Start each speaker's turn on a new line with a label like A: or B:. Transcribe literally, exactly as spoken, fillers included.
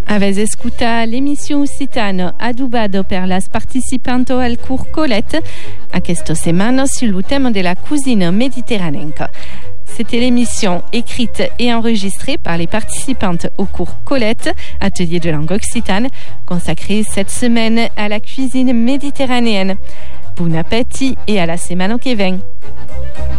A: Avez escuta l'émission occitane adubado per las participantes al cours Colette a questa settimana sur le thème de la cuisine méditerranéenne. C'était l'émission écrite et enregistrée par les participantes au cours Colette, atelier de langue occitane, consacré cette semaine à la cuisine méditerranéenne. Bon appétit et à la semaine qui vient.